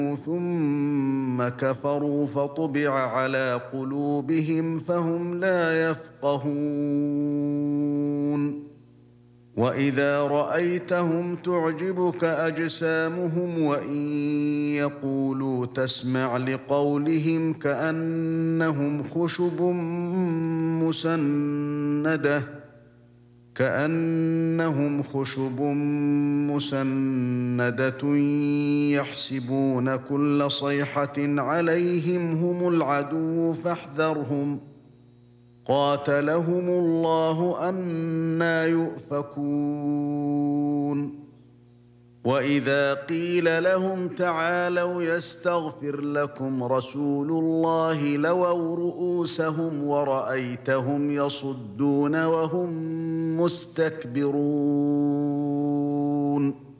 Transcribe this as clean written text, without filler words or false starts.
ثم كفروا فطبع على قلوبهم فهم لا يفقهون. وإذا رأيتهم تعجبك أجسامهم وإن يقولوا تسمع لقولهم كأنهم خشب مسندة يحسبون كل صيحة عليهم هم العدو فاحذرهم قاتلهم الله أنى يؤفكون. وإذا قيل لهم تعالوا يستغفر لكم رسول الله لووا رؤوسهم ورأيتهم يصدون وهم مستكبرون.